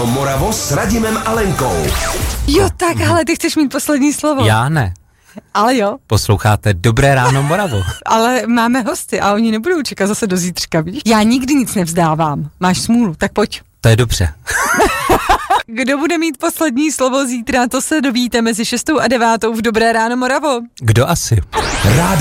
Moravo s Radimem a Lenkou. Jo, tak, ale ty chceš mít poslední slovo. Já ne. Ale jo. Posloucháte Dobré ráno Moravo. Ale máme hosty a oni nebudou čekat zase do zítřka, víš? Já nikdy nic nevzdávám. Máš smůlu, tak pojď. To je dobře. Kdo bude mít poslední slovo zítra, to se dovíte mezi 6 a 9 v Dobré ráno Moravo. Kdo asi?